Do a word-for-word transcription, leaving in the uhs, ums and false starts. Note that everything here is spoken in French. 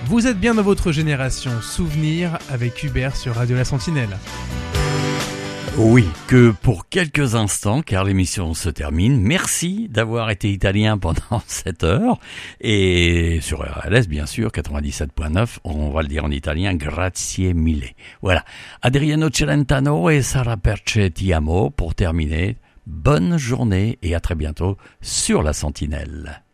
Vous êtes bien dans votre génération. Souvenir avec Hubert sur Radio La Sentinelle. Oui, que pour quelques instants, car l'émission se termine. Merci d'avoir été italien pendant cette heure. Et sur R L S, bien sûr, quatre-vingt-dix-sept point neuf, on va le dire en italien, grazie mille. Voilà. Adriano Celentano et Sara Perce Ti Amo pour terminer. Bonne journée et à très bientôt sur La Sentinelle.